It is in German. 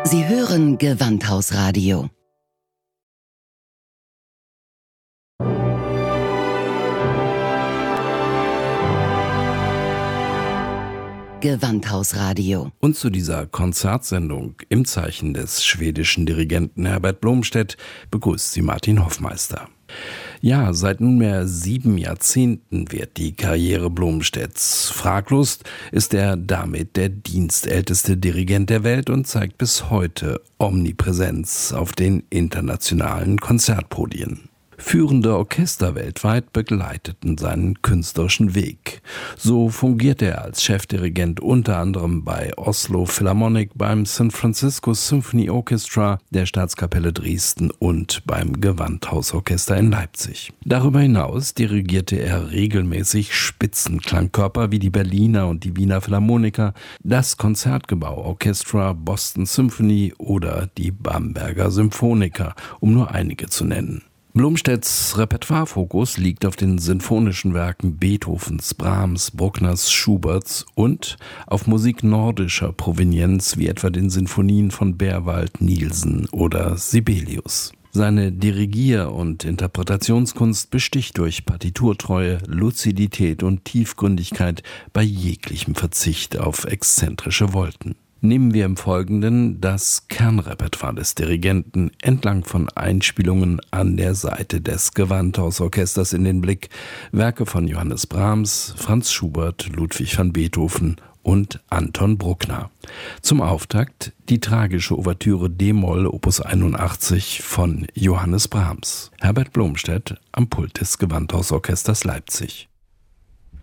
Sie hören Gewandhausradio. Gewandhausradio. Und zu dieser Konzertsendung im Zeichen des schwedischen Dirigenten Herbert Blomstedt begrüßt sie Martin Hoffmeister. Ja, seit nunmehr 7 Jahrzehnten wird die Karriere Blomstedts. Fraglos ist er damit der dienstälteste Dirigent der Welt und zeigt bis heute Omnipräsenz auf den internationalen Konzertpodien. Führende Orchester weltweit begleiteten seinen künstlerischen Weg. So fungierte er als Chefdirigent unter anderem bei Oslo Philharmonic, beim San Francisco Symphony Orchestra, der Staatskapelle Dresden und beim Gewandhausorchester in Leipzig. Darüber hinaus dirigierte er regelmäßig Spitzenklangkörper wie die Berliner und die Wiener Philharmoniker, das Konzertgebau Orchestra Boston Symphony oder die Bamberger Symphoniker, um nur einige zu nennen. Blomstedts Repertoirefokus liegt auf den sinfonischen Werken Beethovens, Brahms, Bruckners, Schuberts und auf Musik nordischer Provenienz wie etwa den Sinfonien von Berwald, Nielsen oder Sibelius. Seine Dirigier- und Interpretationskunst besticht durch Partiturtreue, Luzidität und Tiefgründigkeit bei jeglichem Verzicht auf exzentrische Volten. Nehmen wir im Folgenden das Kernrepertoire des Dirigenten entlang von Einspielungen an der Seite des Gewandhausorchesters in den Blick. Werke von Johannes Brahms, Franz Schubert, Ludwig van Beethoven und Anton Bruckner. Zum Auftakt die tragische Ouvertüre d-Moll Opus 81 von Johannes Brahms. Herbert Blomstedt am Pult des Gewandhausorchesters Leipzig.